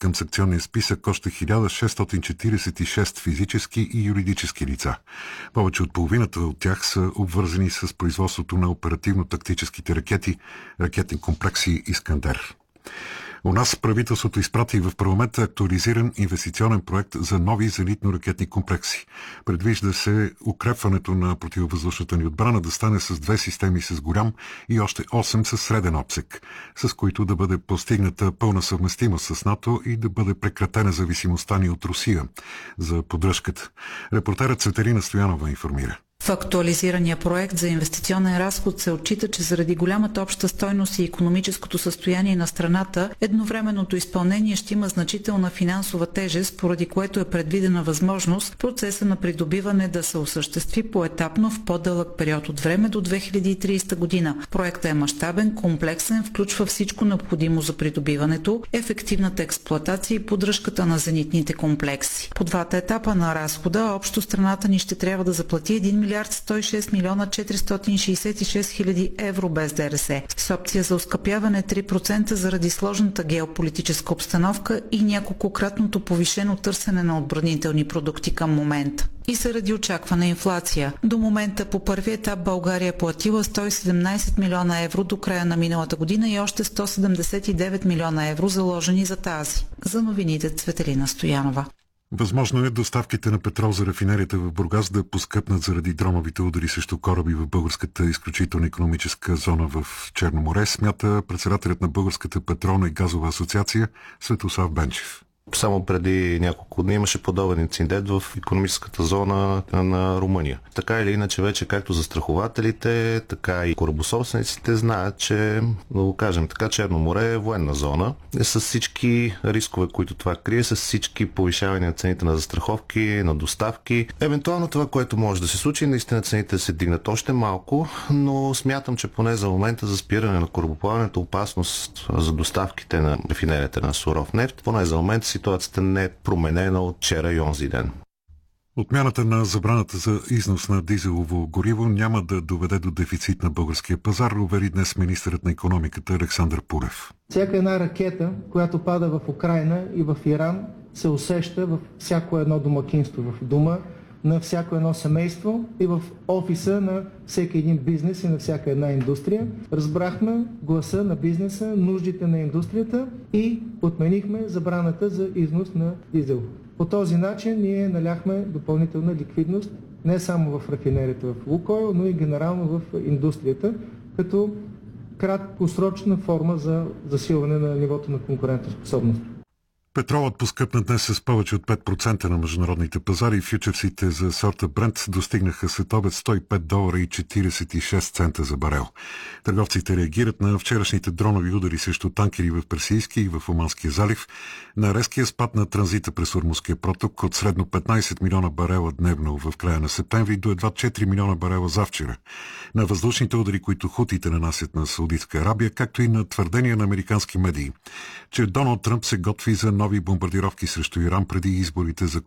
към санкционния списък още 1646 физически и юридически лица. Повече от половината от тях са обвързани с производството на оперативно-тактическите ракетни комплекси Искандер. У нас правителството изпрати в парламента актуализиран инвестиционен проект за нови зенитно-ракетни комплекси. Предвижда се укрепването на противовъздушната ни отбрана да стане с 2 системи с голям и още 8 с среден обсек, с които да бъде постигната пълна съвместимост с НАТО и да бъде прекратена зависимостта ни от Русия за поддръжката. Репортерът Цветелина Стоянова информира. В актуализирания проект за инвестиционен разход се отчита, че заради голямата обща стойност и икономическото състояние на страната, едновременното изпълнение ще има значителна финансова тежест, поради което е предвидена възможност процеса на придобиване да се осъществи поетапно в по-дълъг период от време до 2030 година. Проектът е мащабен, комплексен, включва всичко необходимо за придобиването, ефективната експлоатация и поддръжката на зенитните комплекси. По двата етапа на разхода, общо страната ни ще трябва да заплати 1 милиард 106 милиона 466 хиляди евро без ДДС, с опция за оскъпяване 3% заради сложната геополитическа обстановка и няколкократното повишено търсене на отбранителни продукти към момента. И заради очаквана инфлация. До момента по първи етап България е платила 117 милиона евро до края на миналата година и още 179 милиона евро заложени за тази. За новините Цветелина Стоянова. Възможно е доставките на петрол за рафинерията в Бургас да поскъпнат заради дроновите удари срещу кораби в българската изключителна икономическа зона в Черно море, смята председателят на Българската петролна и газова асоциация Светослав Бенчев. Само преди няколко дни имаше подобен инцидент в икономическата зона на Румъния. Така или иначе вече както застрахователите, така и корабособствениците знаят, че, да го кажем така, Черно море е военна зона. С всички рискове, които това крие, с всички повишавания на цените на застраховки, на доставки. Евентуално това, което може да се случи, наистина цените да се дигнат още малко, но смятам, че поне за момента за спиране на корабоплаването опасност за доставките на рафинерията на суров нефт, поне за момента ситуацията не е променена от вчера и онзи ден. Отмяната на забраната за износ на дизелово гориво няма да доведе до дефицит на българския пазар, увери днес министърът на икономиката Александър Пулев. Всяка една ракета, която пада в Украйна и в Иран, се усеща във всяко едно домакинство в дома, на всяко едно семейство и в офиса на всеки един бизнес и на всяка една индустрия. Разбрахме гласа на бизнеса, нуждите на индустрията и отменихме забраната за износ на дизел. По този начин ние наляхме допълнителна ликвидност не само в рафинерията в Лукойл, но и генерално в индустрията, като краткосрочна форма за засилване на нивото на конкурентоспособност. Петролът поскъпна днес с повече от 5% на международните пазари. Фьючерсите за сорта Брент достигнаха след обед $105 и 46 цента за барел. Търговците реагират на вчерашните дронови удари срещу танкери в Персийския и в Оманския залив, на резкия спад на транзита през Ормузския проток от средно 15 милиона барела дневно в края на септември до едва 4 милиона барела завчера, на въздушните удари, които хутите нанасят на Саудитска Арабия, както и на твърдения на американски медии, че Доналд Тръмп се готви за нови бомбардировки срещу Иран преди изборите за